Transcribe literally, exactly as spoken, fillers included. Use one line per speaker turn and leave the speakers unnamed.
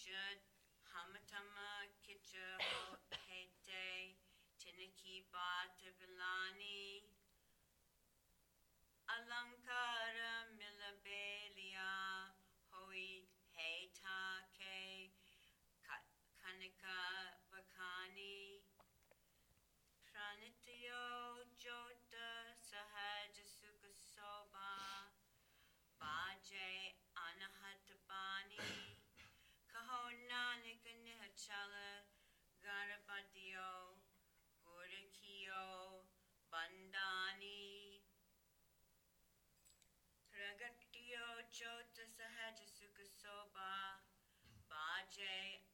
Jud Hamatama Kitcha Ho Hete Tinaki Bata Bilani Alankara Milabelia Hoi Heta Ke Kanika Bakani Pranityo Jota Sahaja Sukasoba Baje Anahatabani Kahonanika Nihachala Garabadio Gurikyo Bandani Pragatyo Jota Sahaja Sukasoba Baje